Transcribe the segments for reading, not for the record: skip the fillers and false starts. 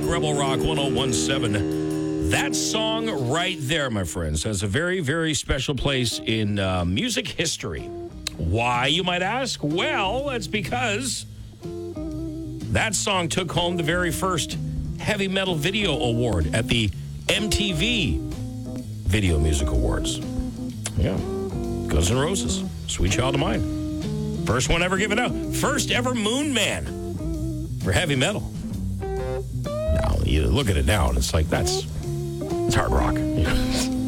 Rebel Rock 1017. That song right there, my friends, has a very, very special place in music history. Why, you might ask? Well, it's because that song took home the very first Heavy Metal Video Award at the MTV Video Music Awards. Yeah. Guns N' Roses, Sweet Child of Mine. First one ever given out. First ever Moon Man for heavy metal. Now, you look at it now, and it's like, it's hard rock. You know?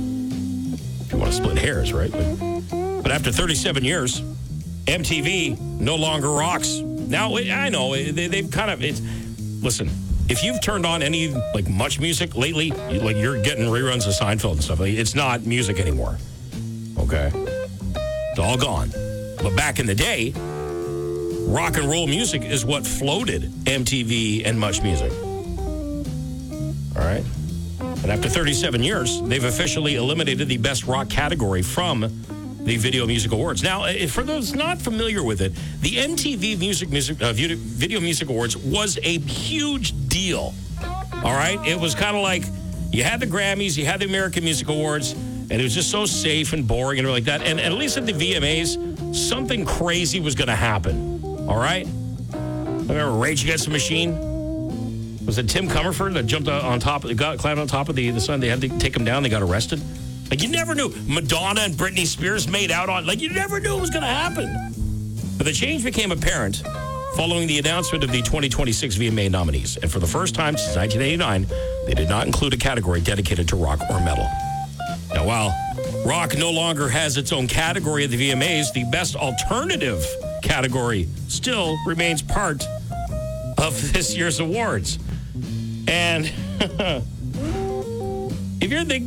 If you want to split hairs, right? But after 37 years, MTV no longer rocks. Now, I know, they've kind of, listen, if you've turned on any, Much Music lately, you're getting reruns of Seinfeld and stuff. It's not music anymore. Okay? It's all gone. But back in the day, rock and roll music is what floated MTV and Much Music. All right? And after 37 years, they've officially eliminated the Best Rock category from the Video Music Awards. Now, for those not familiar with it, the MTV Video Music Awards was a huge deal. All right? It was kind of like you had the Grammys, you had the American Music Awards, and it was just so safe and boring and like that. And at least at the VMAs, something crazy was going to happen. All right? Remember Rage Against the Machine? Was it Tim Comerford that jumped on top, climbed on top of the sun? They had to take him down. They got arrested. You never knew. Madonna and Britney Spears made out on, you never knew it was going to happen. But the change became apparent following the announcement of the 2026 VMA nominees. And for the first time since 1989, they did not include a category dedicated to rock or metal. Now, while rock no longer has its own category at the VMAs, the Best Alternative category still remains part of this year's awards. And if you're thinking,